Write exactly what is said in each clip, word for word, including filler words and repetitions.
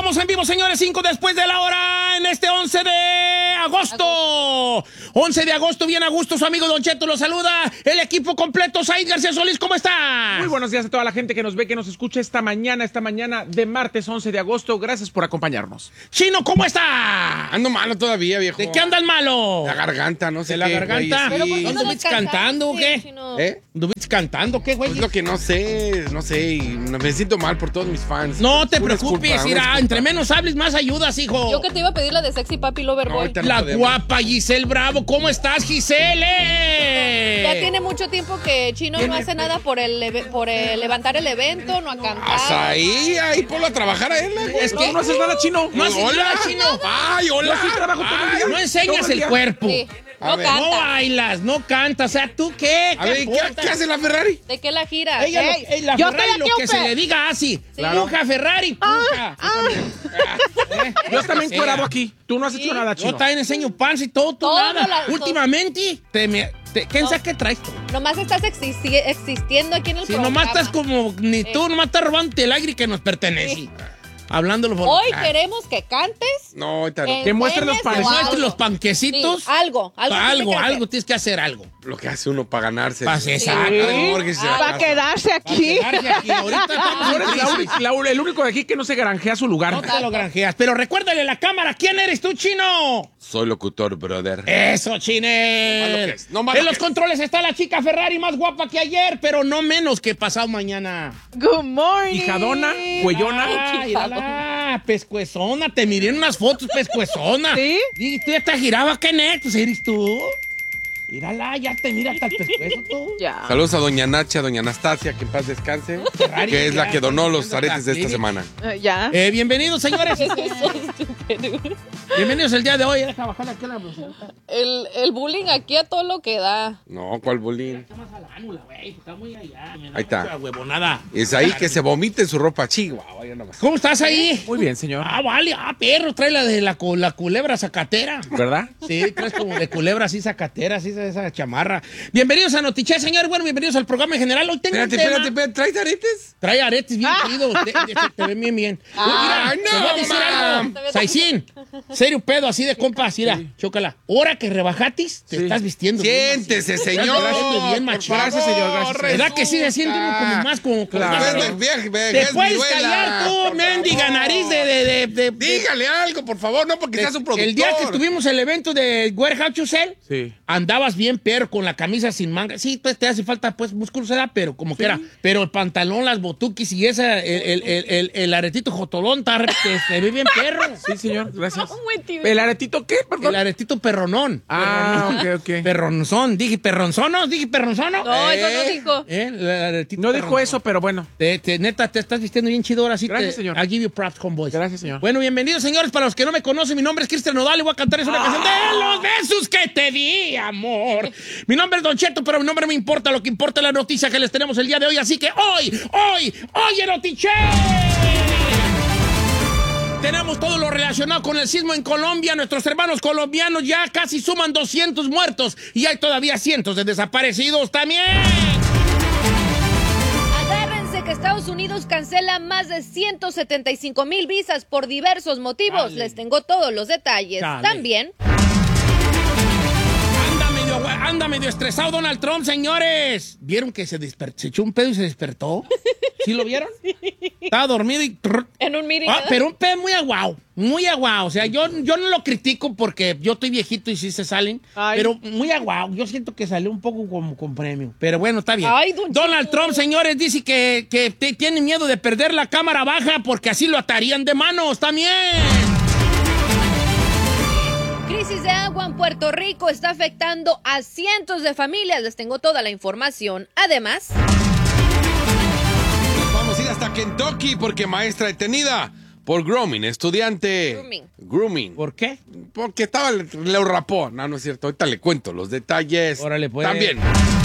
Estamos en vivo, señores, cinco después de la hora en este once de agosto. once de agosto, bien a gusto, su amigo Don Cheto lo saluda. El equipo completo, Said García Solís, ¿cómo está? Muy buenos días a toda la gente que nos ve, que nos escucha esta mañana, esta mañana de martes once de agosto. Gracias por acompañarnos. Chino, ¿cómo está? Ando malo todavía, viejo. ¿De qué andas malo? La garganta, no sé ¿De la qué, garganta? güey, sí. ¿Dónde estuviste cantando o qué? Chino? ¿Eh? ¿Estuviste cantando qué, güey? Pues lo que no sé, no sé, y me siento mal por todos mis fans. No te Una preocupes, disculpa, una mira, disculpa. entre menos hables, más ayudas, hijo. Yo que te iba a pedir la de Sexy Papi Lover No, Boy. ahorita no La podemos. guapa Giselle Bravo, ¿cómo estás, Giselle? Ya tiene mucho tiempo que Chino no hace nada por el eve- por el levantar el evento, no ha Hasta cantado. ahí, ahí ponlo a trabajar a él, güey. Es que No haces nada, Chino. no haces Hola, nada, Chino. Ay, hola. Yo sí trabajo todo el día. No enseñas Todo el el día. cuerpo. Sí, A no ver, No canta. bailas, no cantas. O sea, ¿tú qué? A ver, ¿qué, aportas? ¿qué hace la Ferrari? ¿De qué la gira? Ella lo- Ey, eh, la yo Ferrari estoy lo aquí, que Upe. se le diga así. Claro. Puja, Ferrari, puja. ¿Eh? Yo también Sí. cuerado aquí. Tú no has Sí. hecho nada, Yo Chino. también enseño pants y todo, tú Todo nada. la- todo. Últimamente, te me, te, ¿quién No. sabe qué traes tú? Nomás estás existi- existiendo aquí en el Si programa. nomás estás como, ni Eh. tú, nomás estás robando el aire que nos pertenece. Sí. Hablando los Hoy queremos que cantes. No, ahorita no. Que Que muestre los enseñes panes. o muestres algo. los panquecitos. Sí, algo, algo. Algo, tiene que hacer. algo, tienes que hacer algo. Lo que hace uno para ganarse. Pa- Sí. exacto. Ay, Morgan, se la Ah, casa. Para quedarse aquí. Quedarse aquí. Ahorita estamos Tú en eres la crisis. única- la- el único de aquí que no se granjea su lugar. No te lo granjeas. Pero recuérdale a la cámara, ¿quién eres tú, Chino? Soy locutor, brother. Eso, No más lo Chinel. que es, no más lo En los que es. controles está la chica Ferrari, más guapa que ayer, pero no menos que pasado mañana. Good morning. Hijadona, cuellona. Ah, mírala, pescuezona. Te miré en unas fotos, pescuezona. ¿Sí? Y tú ya te giraba, ¿qué net? Pues eres tú. Mírala, ya te mira hasta el pescuezo tú. Ya. Saludos a doña Nacha, doña Anastasia, que en paz descanse, Ferrari, que es la ya, que donó ya, los ya, aretes de esta ya. semana. Eh, ya. Eh, bienvenidos, señores. Eso es so estúpido. Bienvenidos el día de hoy. Deja bajar aquí la blusita. El, el bullying aquí a todo lo que da. No, ¿cuál bullying? Está más a la ánula, güey. Está muy allá. Me da Ahí está. mucha huevonada. Es ahí que se vomite en su ropa chihuahua. Ya nomás. ¿Cómo estás ahí? Muy bien, señor. Ah, vale. Ah, perro. Trae la de la, cu- la culebra zacatera. ¿Verdad? Sí, traes como de culebra así zacatera, así esa, esa chamarra. Bienvenidos a Notiche, señores. Bueno, bienvenidos al programa en general. Hoy tengo Espérate, un tema. espérate, espérate. ¿Traes aretes? Trae aretes bien chidos. Te, te- te ven bien, bien. Ah, Mira, no, te voy a decir mam. algo. Saicín, serio pedo, así de compas. Mira, chócala. Ahora que rebajatis, te Sí. estás vistiendo bien, Siéntese, macizo. señor. Estás vistiendo bien, Por machín. Gracias, señor, gracias. ¿Verdad que sí se siente uno como más como... Claro. como- Ve- ve- ve- Te es puedes viruela. callar tú, Por mendiga favor. nariz de... de, de, de- de- Dígale algo, por favor, no porque seas un productor. el día que tuvimos el evento de Warehouse to Sell, Sí. andabas bien, pero con la camisa sin manga. Sí, pues te hace falta pues musculosidad, pero como quiera. Pero el pantalón, las botuquis y esa, el, el, el, el, el aretito jotolón, ta- te, te ve bien perro. Sí, señor. Gracias. Muy tímido. ¿El aretito qué? El Perdón. aretito perronón. Ah, Perronón. ok, ok. Perronzón. Dije perronzono, dije perronzono. No, eso no Eh, dijo. eh, el aretito No dijo perronzón. eso, pero bueno. Te, te- neta, te estás vistiendo bien chido ahora sí. Gracias, te, señor. I give you props, homeboys. Gracias, señor. Bueno, bienvenidos, señores. Para los que no me conocen, mi nombre es Cristian Nodal y voy a cantar una canción de los besos que te di, amor. Mi nombre es Don Cheto, pero mi nombre me importa. Lo que importa es la noticia que les tenemos el día de hoy. Así que hoy, hoy, hoy en Notiche. Tenemos todo lo relacionado con el sismo en Colombia. Nuestros hermanos colombianos ya casi suman doscientos muertos y hay todavía cientos de desaparecidos también. Agárrense que Estados Unidos cancela más de ciento setenta y cinco mil visas por diversos motivos. Dale. Les tengo todos los detalles. Dale. También, Anda medio, anda medio estresado Donald Trump, señores. ¿Vieron que se, desper- se echó un pedo y se despertó? ¿Sí lo vieron? Estaba dormido y... en un meeting. Ah, ¿verdad? pero un pedo muy aguao, muy aguao. O sea, yo, yo no lo critico porque yo estoy viejito y sí se salen, Ay. pero muy aguao. Yo siento que salió un poco como con premio. Pero bueno, está bien. Ay, don Donald Chico. Trump, señores, dice que, que te- tiene miedo de perder la cámara baja porque así lo atarían de manos también. Crisis de agua en Puerto Rico está afectando a cientos de familias. Les tengo toda la información. Además, Vamos a ir hasta Kentucky porque maestra detenida por grooming, estudiante. Grooming. Grooming. ¿Por qué? Porque estaba, le, le rapó. No, no es cierto. Ahorita le cuento los detalles. Órale, pues. También.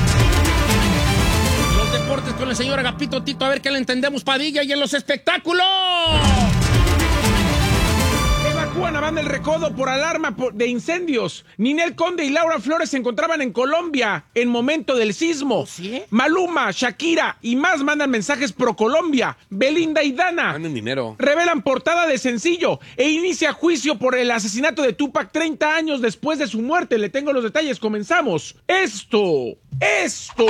Los deportes con el señor Agapito Tito, a ver qué le entendemos, Padilla, y en los espectáculos. evacúan a Banda El Recodo por alarma de incendios. Ninel Conde y Laura Flores se encontraban en Colombia en momento del sismo. ¿Sí? Maluma, Shakira y más mandan mensajes pro Colombia. Belinda y Dana Manden dinero. revelan portada de sencillo e inicia juicio por el asesinato de Tupac treinta años después de su muerte. Le tengo los detalles, comenzamos. Esto, esto...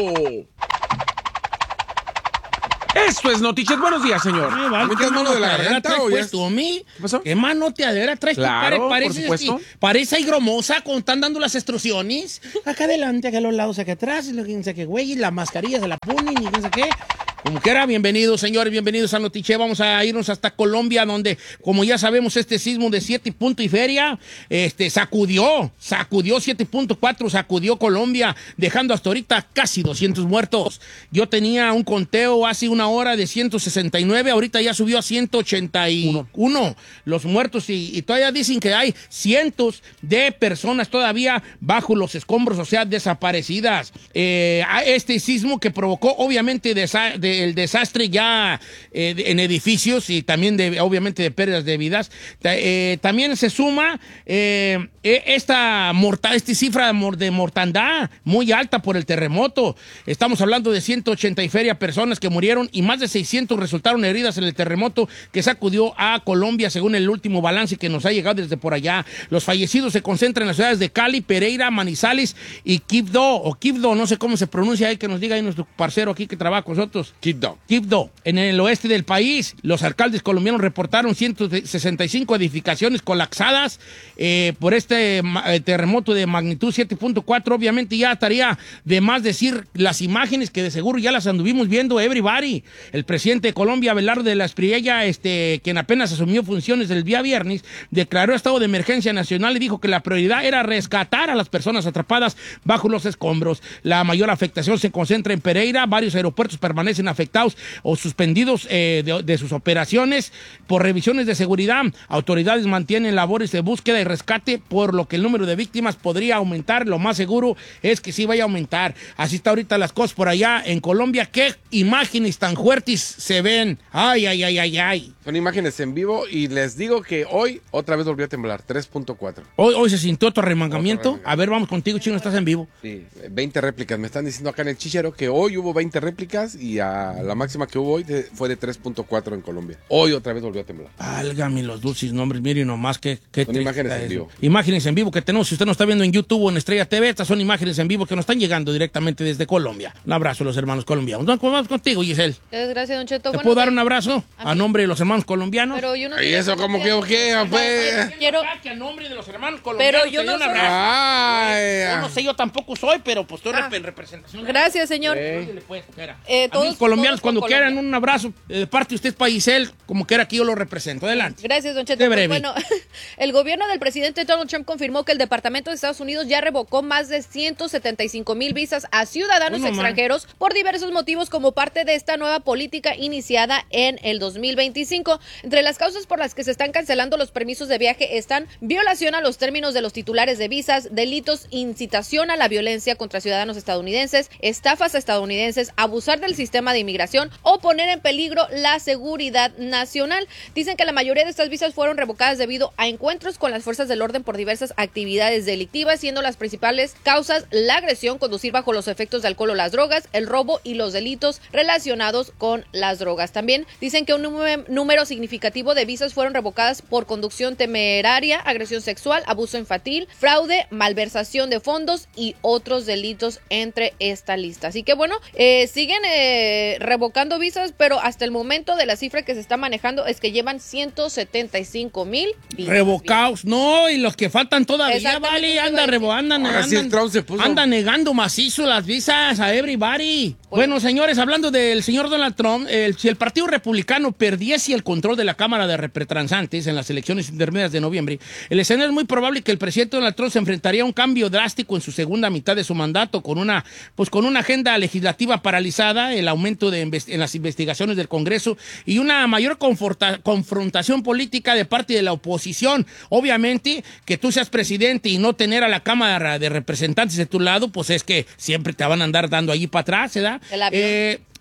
Esto es Noticias. Buenos días, señor. Ay, vale, ¿Metes ¿qué mano de la manoteadera garganta traes o ya puesto, mí? ¿Qué pasó? ¿Qué manoteadera traes? Claro, Pare- por parece, supuesto. sí, parece higromosa cuando están dando las extrusiones. Acá adelante, acá a los lados, acá atrás, y lo que no sé qué, güey, y la mascarilla se la ponen y no sé qué. Como quiera, bienvenidos, señores, bienvenidos a Notiche. Vamos a irnos hasta Colombia, donde, como ya sabemos, este sismo de siete punto y feria, este, sacudió, sacudió siete punto cuatro, sacudió Colombia, dejando hasta ahorita casi doscientos muertos. Yo tenía un conteo hace una hora de ciento sesenta y nueve, ahorita ya subió a ciento ochenta y uno los muertos, y, y todavía dicen que hay cientos de personas todavía bajo los escombros, o sea, desaparecidas. Eh, este sismo que provocó, obviamente, desa- de el desastre ya eh, en edificios y también de, obviamente de pérdidas de vidas. Eh, también se suma eh, esta, morta, esta cifra de mortandad muy alta por el terremoto. Estamos hablando de ciento ochenta y feria personas que murieron y más de seiscientos resultaron heridas en el terremoto que sacudió a Colombia, según el último balance que nos ha llegado desde por allá. Los fallecidos se concentran en las ciudades de Cali, Pereira, Manizales y Quibdó, o Quibdó, no sé cómo se pronuncia ahí, que nos diga ahí nuestro parcero aquí que trabaja con nosotros. Quibdó. Quibdó, en el oeste del país. Los alcaldes colombianos reportaron ciento sesenta y cinco edificaciones colapsadas eh, por este eh, terremoto de magnitud siete punto cuatro. Obviamente ya estaría de más decir las imágenes que de seguro ya las anduvimos viendo everybody. El presidente de Colombia, Abelardo de la Espriella, este, quien apenas asumió funciones el día viernes, declaró estado de emergencia nacional y dijo que la prioridad era rescatar a las personas atrapadas bajo los escombros. La mayor afectación se concentra en Pereira. Varios aeropuertos permanecen afectados o suspendidos eh, de, de sus operaciones por revisiones de seguridad. Autoridades mantienen labores de búsqueda y rescate, por lo que el número de víctimas podría aumentar. Lo más seguro es que sí vaya a aumentar. Así está ahorita las cosas por allá en Colombia. ¿Qué imágenes tan fuertes se ven? Ay, ay, ay, ay, ay. Son imágenes en vivo y les digo que hoy otra vez volvió a temblar, tres punto cuatro. Hoy, hoy se sintió otro remangamiento. Otro remangamiento. A ver, vamos contigo, Chino, estás en vivo. Sí, veinte réplicas. Me están diciendo acá en el Chichero que hoy hubo veinte réplicas y a la máxima que hubo hoy de- fue de tres punto cuatro en Colombia. Hoy otra vez volvió a temblar. Válgame los dulces nombres, miren nomás que... que Son imágenes en vivo. Imágenes en vivo que tenemos. Si usted nos está viendo en YouTube o en Estrella T V, estas son imágenes en vivo que nos están llegando directamente desde Colombia. Un abrazo a los hermanos colombianos. Vamos vamos contigo, Giselle. Muchas gracias, Don Cheto. ¿Te Bueno, puedo dar de- un abrazo a a mí. nombre de los hermanos colombianos? Pero yo no ¿Y sé eso cómo cómo que qué? Pues? Quiero- Que a nombre de los hermanos colombianos Pero yo te no doy un soy- abrazo. Yo Ay, no sé, yo tampoco soy, pero pues estoy Ah. en representación. Gracias, señor. Ándele, pues, quiera. Eh, todos- Amigos colombianos, todos con cuando Colombia. quieran un abrazo eh, de parte de usted para Giselle, como quiera aquí yo lo represento. Adelante. Gracias, Don Cheto. Qué Pues, breve. bueno, el gobierno del presidente Donald Trump confirmó que el Departamento de Estados Unidos ya revocó más de ciento setenta y cinco mil visas a ciudadanos Uy, no, extranjeros por diversos motivos como parte de esta nueva política iniciada en el dos mil veinticinco. Entre las causas por las que se están cancelando los permisos de viaje están violación a los términos de los titulares de visas, delitos, incitación a la violencia contra ciudadanos estadounidenses, estafas a estadounidenses, abusar del sistema de inmigración o poner en peligro la seguridad nacional. Dicen que la mayoría de estas visas fueron revocadas debido a encuentros con las fuerzas del orden por diversas actividades delictivas, siendo las principales causas la agresión, conducir bajo los efectos de alcohol o las drogas, el robo y los delitos relacionados con las drogas. También dicen que un número, número significativo de visas fueron revocadas por conducción temeraria, agresión sexual, abuso infantil, fraude, malversación de fondos y otros delitos entre esta lista. Así que bueno, eh, siguen eh, revocando visas, pero hasta el momento de la cifra que se está manejando es que llevan ciento setenta y cinco mil visas. Revocados, no, y los que faltan todavía, Exactamente, vale, eso iba anda, a decir. revo, andan, Ahora sí el andan, Trump se puso- anda negando macizo las visas a everybody. Pues- Bueno, señores, hablando del señor Donald Trump, el- si el Partido Republicano perdiese el control de la Cámara de Representantes en las elecciones intermedias de noviembre, el escenario es muy probable que el presidente Donald Trump se enfrentaría a un cambio drástico en su segunda mitad de su mandato, con una, pues, con una agenda legislativa paralizada, el aumento de inves- en las investigaciones del Congreso y una mayor conforta- confrontación política de parte de la oposición. Obviamente, que tú seas presidente y no tener a la Cámara de Representantes de tu lado, pues es que siempre te van a andar dando allí para atrás, ¿verdad? El avión. Eh,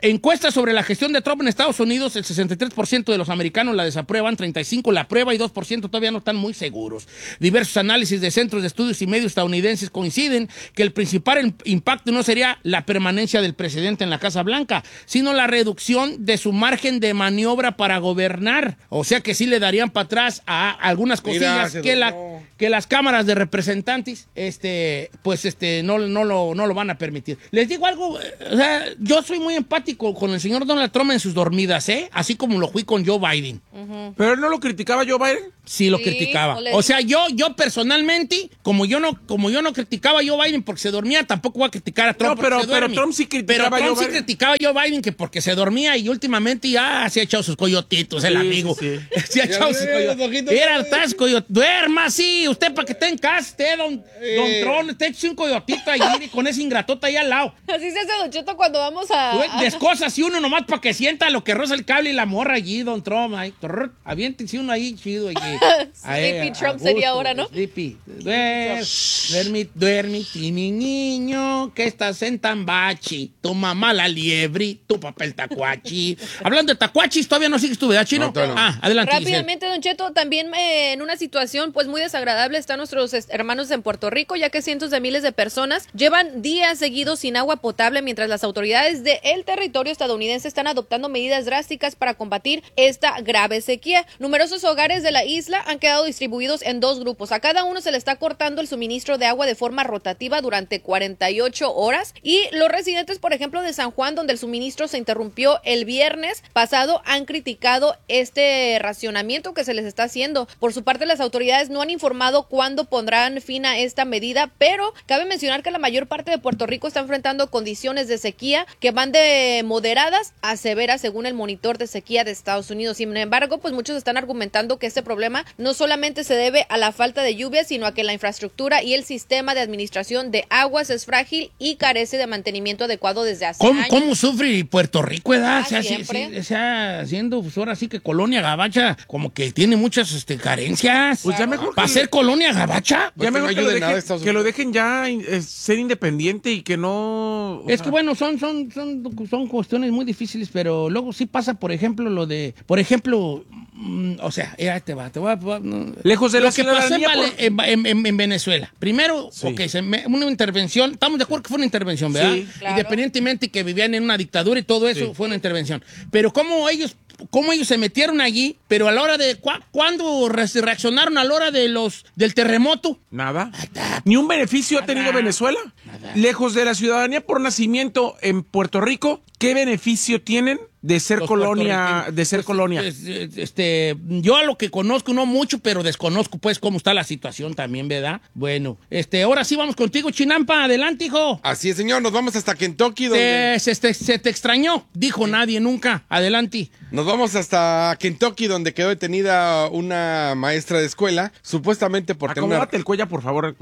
encuestas sobre la gestión de Trump en Estados Unidos, el sesenta y tres por ciento de los americanos la desaprueban, treinta y cinco por ciento la aprueba y dos por ciento todavía no están muy seguros. Diversos análisis de centros de estudios y medios estadounidenses coinciden que el principal impacto no sería la permanencia del presidente en la Casa Blanca, sino la reducción de su margen de maniobra para gobernar. O sea que sí le darían para atrás a algunas cosillas Mira, que, la, no. que las cámaras de representantes este, pues este, no, no, lo, no lo van a permitir. Les digo algo, o sea, yo soy muy empático con el señor Donald Trump en sus dormidas, ¿eh? Así como lo fui con Joe Biden. Uh-huh. ¿Pero él no lo criticaba Joe Biden? Sí, lo Sí, criticaba. no le- O sea, yo, yo personalmente, como yo no, como yo no criticaba a Joe Biden porque se dormía, tampoco voy a criticar a Trump No, porque pero- se pero duerme. Trump sí criticaba Pero a Trump Joe sí Biden. criticaba a Joe Biden que porque se dormía y últimamente ya se ha echado sus coyotitos, el Sí, amigo. sí, Se ha echado Ya sus ve, coyotitos. los ojitos. Era estás coyot... Duerma, sí. Usted para que esté en casa, usted, don, don Tron, usted eche un coyotito ahí y con ese ingratota ahí al lado. Así se hace Don Cheto cuando vamos a... Tú a- descosas y uno nomás para que sienta lo que roza el cable y la morra allí, don Trump. Ahí, trrr, aviéntense uno ahí chido. Allí. Ahí, Sleepy a- Trump a sería gusto, ahora, ¿no? Sleepy. Duer, duermi, duermi, mi niño, que estás en Tambachi. Tu mamá la liebre, tu papá el tacuachi. Hablando de tacuachis, todavía no sigues tu vida, chino. No, todavía no. Ah, adelante. Giselle. Rápidamente, Don Cheto, también eh, en una situación pues muy desagradable están nuestros est- hermanos en Puerto Rico, ya que cientos de miles de personas llevan días seguidos sin agua potable mientras las autoridades del territorio estadounidense están adoptando medidas drásticas para combatir esta grave sequía. Numerosos hogares de la isla han quedado distribuidos en dos grupos. A cada uno se le está cortando el suministro de agua de forma rotativa durante cuarenta y ocho horas y los residentes, por ejemplo, de San Juan, donde el suministro se interrumpió el viernes pasado, han criticado este racionamiento que se les está haciendo. Por su parte, las autoridades no han informado cuándo pondrán fin a esta medida, pero cabe mencionar que la mayor parte de Puerto Rico está enfrentando condiciones de sequía que van de moderadas a severas según el monitor de sequía de Estados Unidos. Sin embargo, pues muchos están argumentando que este problema no solamente se debe a la falta de lluvia, sino a que la infraestructura y el sistema de administración de aguas es frágil y carece de mantenimiento adecuado desde hace ¿Cómo, años. ¿Cómo sufre Puerto Rico, edad? Ah, o sea, sí, siempre. sí, o sea, siendo pues, ahora sí que colonia gabacha, como que tiene muchas este, carencias. Pues ya mejor ¿Para que- ser colonia gabacha? Pues Ya que mejor no que, lo ayude nada a dejen, Estados que lo Unidos. dejen ya eh, ser independiente y que no... o Es sea, que bueno, son, son, son, son cuestiones muy difíciles, pero luego sí pasa, por ejemplo, lo de, por ejemplo, mm, o sea, ya te va, te va, va, no. Lejos de lo la que pasó en, ciudadanía, Vale- por- en, en- en Venezuela. Primero, Sí. ok, se me- una intervención, estamos de acuerdo que fue una intervención, ¿verdad? Sí. Claro. Independientemente que vivían en una dictadura y todo eso, Sí. fue una intervención. Pero cómo ellos, cómo ellos se metieron allí, pero a la hora de, ¿cu- ¿cuándo re- reaccionaron a la hora de los, del terremoto? Nada. Ni un beneficio ha tenido Venezuela. Lejos de la ciudadanía por nacimiento en Puerto Rico, ¿qué beneficio tienen de ser Los colonia? puertorriqueños. De ser Pues, colonia. pues, eh, este, yo a lo que conozco, no mucho, pero desconozco pues cómo está la situación también, ¿verdad? Bueno, este, ahora sí vamos contigo, Chinampa, adelante, hijo. Así es, señor. Nos vamos hasta Kentucky, donde... Te- se, te, se te extrañó, dijo nadie nunca, adelante. Nos vamos hasta Kentucky, donde quedó detenida una maestra de escuela, supuestamente por tener una... Acomódate el cuello, por favor.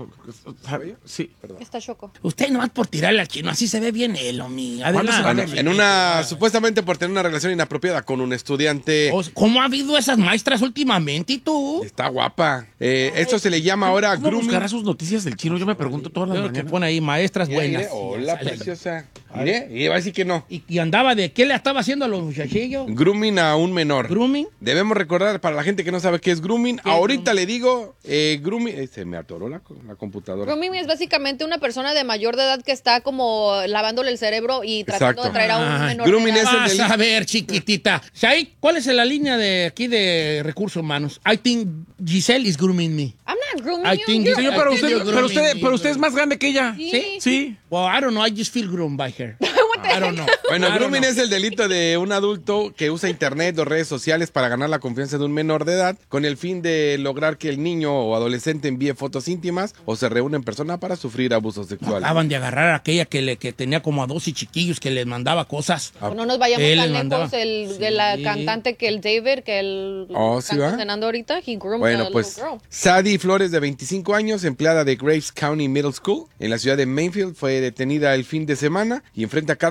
Sí. Está choco. Usted nomás por tirarle al chino, así se ve bien él, mi. ¿Cuándo se va a Bueno, ver? en una... Supuestamente por tener una relación inapropiada con un estudiante... O sea, ¿cómo ha habido esas maestras últimamente, y tú? Está guapa. Eh, esto se le llama ahora ¿Cómo grooming. buscará sus noticias del chino? Yo me pregunto todas las Creo que mañanas. pone ahí maestras Mira, buenas. mire, hola, Sale- preciosa. Mire, y va a decir que no. Y, y andaba de, ¿qué le estaba haciendo a los muchachillos? Grooming a un menor. ¿Grooming? Debemos recordar, para la gente que no sabe qué es grooming, ahorita le digo, eh, grooming... eh, se me atoró la, la computadora. Grooming es básicamente una persona de mayor de edad que está como lavándole el cerebro y tratando Exacto. de traer a un Ay, menor de grooming edad. es el Vas delito. a ver, chiquitita. Shai, ¿cuál es la línea de aquí de recursos humanos? I think Giselle is grooming me. I'm not grooming I you. think you're- Señor, I pero think usted, you're pero usted, grooming me. pero usted es más grande que ella. Sí. Sí. Well, I don't know. I just feel groomed by her. I don't know. Bueno, I don't grooming know. es el delito de un adulto que usa internet o redes sociales para ganar la confianza de un menor de edad con el fin de lograr que el niño o adolescente envíe fotos íntimas o se reúne en persona para sufrir abuso sexual. Acaban de agarrar a aquella que, le, que tenía como a doce chiquillos que les mandaba cosas. Ah, No nos vayamos Él tan les mandaba. lejos. El, Sí. de la cantante que el David, que el Oh, ¿sí están va? condenando ahorita, he groomed Bueno, a pues little girl. Sadie Flores, de veinticinco años, empleada de Graves County Middle School en la ciudad de Mainfield, fue detenida el fin de semana y enfrenta cargos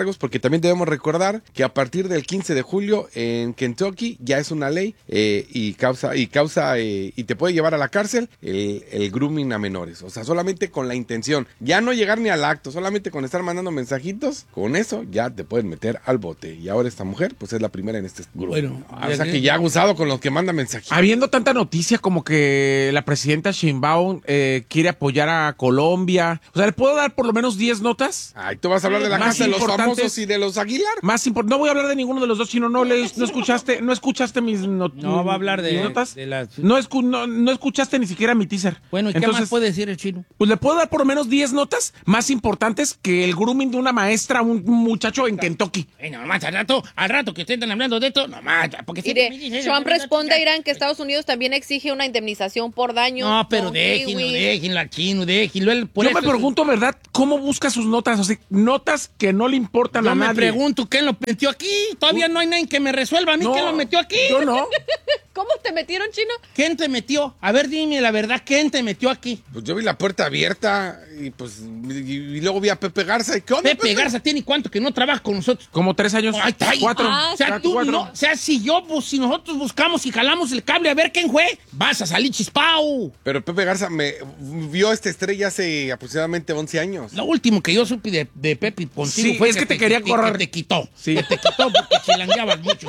cargos, porque también debemos recordar que a partir del quince de julio en Kentucky ya es una ley eh, y causa y causa eh, y te puede llevar a la cárcel el, el grooming a menores. O sea, solamente con la intención, ya no llegar ni al acto, solamente con estar mandando mensajitos, con eso ya te pueden meter al bote. Y ahora esta mujer, pues es la primera en este grupo. Bueno, o sea, que ya ha gozado con los que mandan mensajitos. Habiendo tanta noticia como que la presidenta Sheinbaum eh, quiere apoyar a Colombia, o sea, ¿le puedo dar por lo menos diez notas? Ay, tú vas a hablar de la Más casa de los importantes- famosos y de los Aguilar. Más impor- no voy a hablar de ninguno de los dos, sino no lees, no escuchaste, no escuchaste mis, not- No, va a hablar de- mis notas. de las- No, escu- no, no escuchaste ni siquiera mi teaser. Bueno, ¿y qué Entonces, más puede decir el chino? Pues le puedo dar por lo menos diez notas más importantes que el grooming de una maestra a un muchacho en Kentucky. Bueno, nomás al rato, al rato que estén hablando de esto, nomás, porque siempre me Mire, dicen- Trump responde a Irán que Estados Unidos también exige una indemnización por daños. No, pero con déjenlo, kiwis. déjenlo al chino, déjenlo. Él, por Yo eso me es- pregunto, ¿verdad? ¿Cómo busca sus notas? O sea, notas que no le importan Yo a me nadie. pregunto, ¿quién lo metió aquí? Todavía no hay nadie que me resuelva a mí No, quién lo metió aquí. Yo no. ¿Cómo te metieron, Chino? ¿Quién te metió? A ver, dime la verdad, ¿quién te metió aquí? Pues yo vi la puerta abierta y pues y, y luego vi a Pepe Garza y ¿qué onda, Pepe Garza tiene cuánto que no trabaja con nosotros. Como tres años. Ay, ay, cuatro. ah, O sea, tú cuatro. no, o sea, si yo, pues, si nosotros buscamos y jalamos el cable a ver quién fue, vas a salir chispao. Pero Pepe Garza me vio esta estrella hace aproximadamente once años. Lo último que yo supe de, de Pepe contigo Sí, fue es que te quería correr. que te quitó. Sí. Que te quitó porque chilangueabas mucho.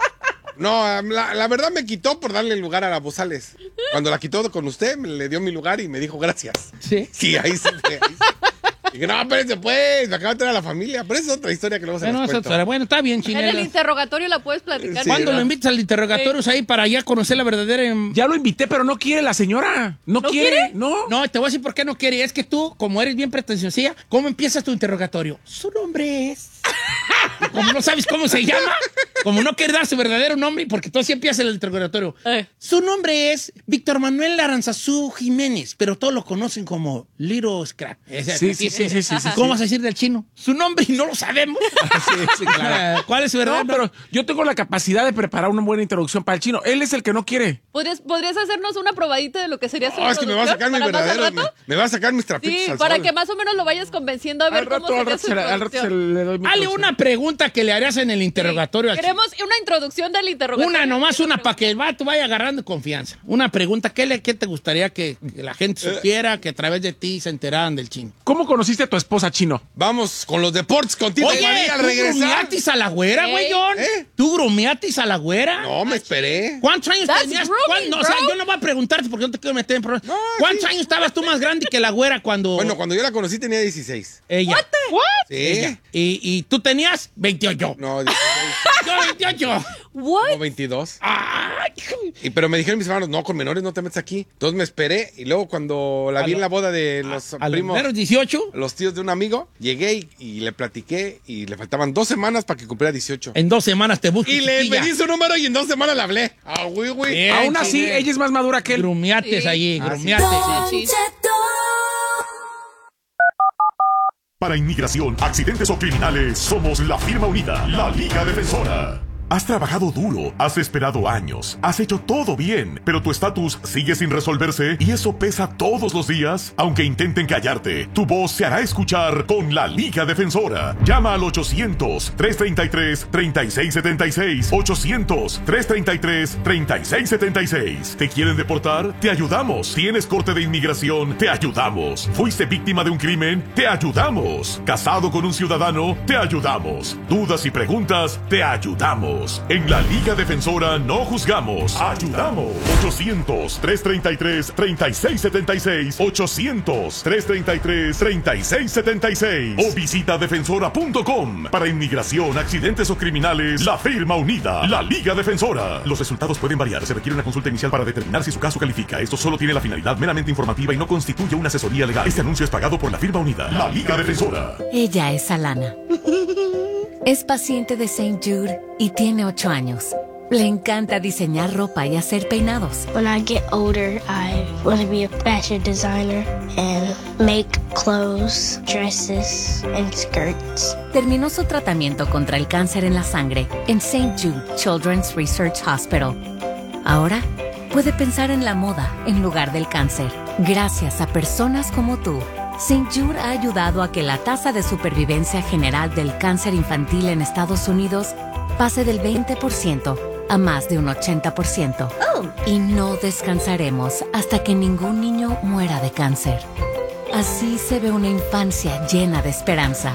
No, la, la verdad me quitó por darle lugar a la Bozales. Cuando la quitó con usted, me le dio mi lugar y me dijo gracias. Sí. Sí, ahí sí. Ahí sí. Dije, no, espérense pues, me acabo de traer a la familia. Pero esa es otra historia que luego se Bueno, las eso- cuento. bueno, está bien, En el Chinela. interrogatorio la puedes platicar. Sí, ¿Cuándo ¿verdad? lo invitas al interrogatorio ahí para ya conocer la verdadera... em- Ya lo invité, pero no quiere la señora. No, ¿No quiere? quiere? No. No, te voy a decir por qué no quiere. Es que tú, como eres bien pretenciosa, ¿cómo empiezas tu interrogatorio? Su nombre es... Y como no sabes cómo se llama, como no quieres dar su verdadero nombre, porque tú así empiezas el interrogatorio. Eh. Su nombre es Víctor Manuel Aranzazú Jiménez, pero todos lo conocen como Little Scrap. Ese- Sí, así sí, es. sí, sí, sí, sí, ¿Cómo sí. vas a decir del chino? Su nombre y no lo sabemos. Sí, sí, claro. ¿Cuál es su verdadero No, pero yo tengo la capacidad de preparar una buena introducción para el chino. Él es el que no quiere. ¿Podrías, ¿Podrías hacernos una probadita de lo que sería su No, es que me va a sacar mis introducción para más al verdaderos, me, rato? me va a sacar mis trapitos Sí, al para sol. que más o menos lo vayas convenciendo a ver Al cómo rato, al sería rato, su se, la- al rato se introducción. le doy mi Dale introducción. una pregunta que le harías en el interrogatorio al chino. Queremos una introducción del interrogatorio. Una, nomás una, para que el vato vaya agarrando confianza. Una pregunta, ¿qué, le, qué te gustaría que, que la gente supiera, que a través de ti se enteraran del chino? ¿Cómo conociste a tu esposa, chino? Vamos con los deportes contigo, Oye, María, al ¿tú regresar. grumeatis a la güera, Ey. güey, John? ¿Eh? ¿Tú grumeatis a la güera? No, me esperé. ¿Cuántos años That's tenías? grooming, ¿Cuán- no, o sea, bro. yo no voy a preguntarte porque no te quiero meter en problemas. No, ¿Cuántos sí. años estabas tú más grande que la güera cuando... Bueno, cuando yo la conocí tenía dieciséis. ella. Sí. Ella. Y, y tú tenías veintiocho. No, dieciséis, Yo veintiocho. What? no, veintidós. Ay, Y, pero me dijeron mis hermanos, no, con menores no te metes aquí. Entonces me esperé y luego cuando la A vi lo- en la boda de los a los primos, meros dieciocho. los tíos de un amigo, llegué y, y le platiqué y le faltaban dos semanas para que cumpliera dieciocho. En dos semanas te busco. Y le chiquilla. pedí su número y en dos semanas le hablé. Ah, güey, güey. Bien, Aún así, chile. ella es más madura que él. Grumiates Sí. allí, Ah, sí. grumiates. Sí. Para inmigración, accidentes o criminales, somos la firma unida, la Liga Defensora. Has trabajado duro, has esperado años, has hecho todo bien, pero tu estatus sigue sin resolverse y eso pesa todos los días. Aunque intenten callarte, tu voz se hará escuchar con la Liga Defensora. Llama al ochocientos, trescientos treinta y tres, treinta y seis setenta y seis, ochocientos, trescientos treinta y tres, treinta y seis setenta y seis. ¿Te quieren deportar? Te ayudamos. ¿Tienes corte de inmigración? Te ayudamos. ¿Fuiste víctima de un crimen? Te ayudamos. ¿Casado con un ciudadano? Te ayudamos. ¿Dudas y preguntas? Te ayudamos. En la Liga Defensora no juzgamos, ayudamos. ochocientos, trescientos treinta y tres, treinta y seis setenta y seis, ochocientos, trescientos treinta y tres, treinta y seis setenta y seis o visita defensora punto com. Para inmigración, accidentes o criminales, la firma unida, la Liga Defensora. Los resultados pueden variar, se requiere una consulta inicial para determinar si su caso califica. Esto solo tiene la finalidad meramente informativa y no constituye una asesoría legal. Este anuncio es pagado por la firma unida, la Liga Defensora. Ella es Alana. Es paciente de Saint Jude y tiene ocho años. Le encanta diseñar ropa y hacer peinados. When I get older, I want to be a fashion designer and make clothes, dresses, and skirts. Terminó su tratamiento contra el cáncer en la sangre en Saint Jude Children's Research Hospital. Ahora puede pensar en la moda en lugar del cáncer. Gracias a personas como tú, Saint Jude ha ayudado a que la tasa de supervivencia general del cáncer infantil en Estados Unidos pase del veinte por ciento a más de un ochenta por ciento. Oh. Y no descansaremos hasta que ningún niño muera de cáncer. Así se ve una infancia llena de esperanza.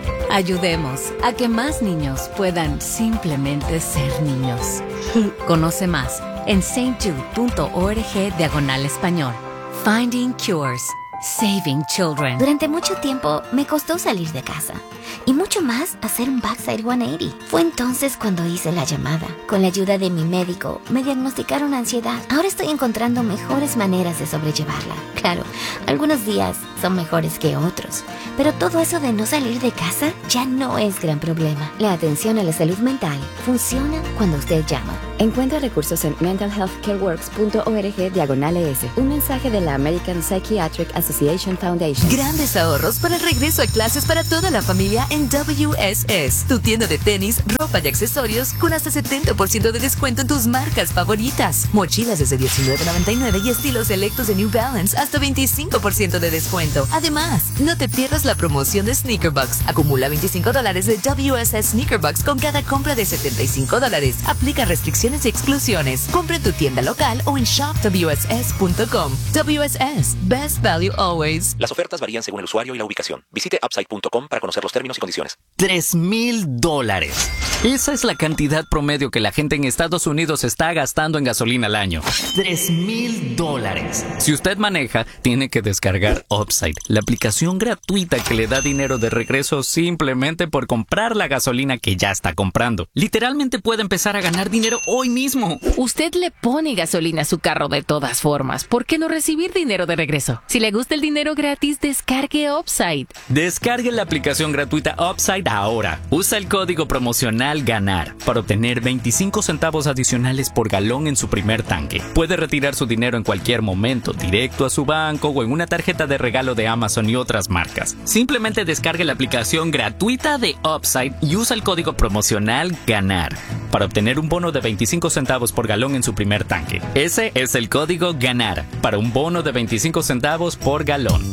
Ayudemos a que más niños puedan simplemente ser niños. Conoce más en saintjude.org diagonal español. Finding Cures. Saving Children. Durante mucho tiempo me costó salir de casa y mucho más hacer un backside ciento ochenta. Fue entonces cuando hice la llamada. Con la ayuda de mi médico me diagnosticaron ansiedad. Ahora estoy encontrando mejores maneras de sobrellevarla. Claro, algunos días son mejores que otros, pero todo eso de no salir de casa ya no es gran problema. La atención a la salud mental funciona cuando usted llama. Encuentra recursos en mental health care works punto org diagonal es. Un mensaje de la American Psychiatric Association Foundation. Grandes ahorros para el regreso a clases para toda la familia en W S S. Tu tienda de tenis, ropa y accesorios con hasta setenta por ciento de descuento en tus marcas favoritas. Mochilas desde diecinueve noventa y nueve y estilos selectos de New Balance hasta veinticinco por ciento de descuento. Además, no te pierdas la promoción de Sneaker Bucks. Acumula veinticinco dólares de W S S Sneaker Bucks con cada compra de setenta y cinco dólares. Aplica restricciones y exclusiones. Compra en tu tienda local o en shop w s s punto com. W S S. Best value always. Las ofertas varían según el usuario y la ubicación. Visite upside punto com para conocer los términos y condiciones. Tres mil dólares. Esa es la cantidad promedio que la gente en Estados Unidos está gastando en gasolina al año. Tres mil dólares. Si usted maneja, tiene que descargar Upside, la aplicación gratuita que le da dinero de regreso simplemente por comprar la gasolina que ya está comprando. Literalmente puede empezar a ganar dinero hoy mismo. Usted le pone gasolina a su carro de todas formas. ¿Por qué no recibir dinero de regreso? Si le gusta el dinero gratis, descargue Upside. Descargue la aplicación gratuita Upside ahora. Usa el código promocional GANAR para obtener veinticinco centavos adicionales por galón en su primer tanque. Puede retirar su dinero en cualquier momento, directo a su banco o en una tarjeta de regalo de Amazon y otras marcas. Simplemente descargue la aplicación gratuita de Upside y usa el código promocional GANAR para obtener un bono de veinticinco centavos por galón en su primer tanque. Ese es el código GANAR para un bono de veinticinco centavos por galón.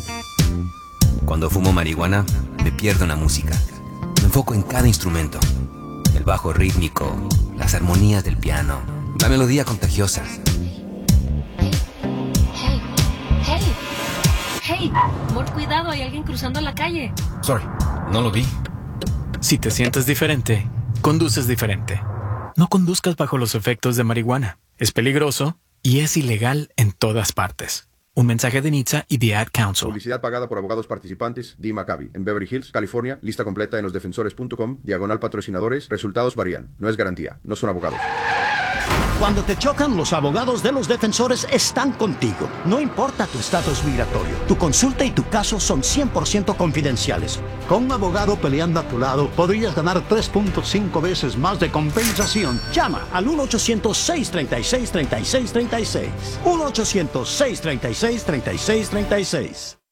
Cuando fumo marihuana, me pierdo en la música. Me enfoco en cada instrumento. El bajo rítmico, las armonías del piano, la melodía contagiosa. Hey, hey, hey, amor, cuidado, hay alguien cruzando la calle. Sorry, no lo vi. Si te sientes diferente, conduces diferente. No conduzcas bajo los efectos de marihuana. Es peligroso y es ilegal en todas partes. Un mensaje de N H T S A y The Ad Council. Publicidad pagada por abogados participantes. Dee Maccabi. En Beverly Hills, California. Lista completa en los defensores punto com. Diagonal patrocinadores. Resultados varían. No es garantía. No son abogados. Cuando te chocan, los abogados de los defensores están contigo. No importa tu estatus migratorio. Tu consulta y tu caso son cien por ciento confidenciales. Con un abogado peleando a tu lado, podrías ganar tres punto cinco veces más de compensación. Llama al uno ochocientos, seis treinta y seis, treinta y seis treinta y seis. uno ochocientos, seis treinta y seis, treinta y seis treinta y seis.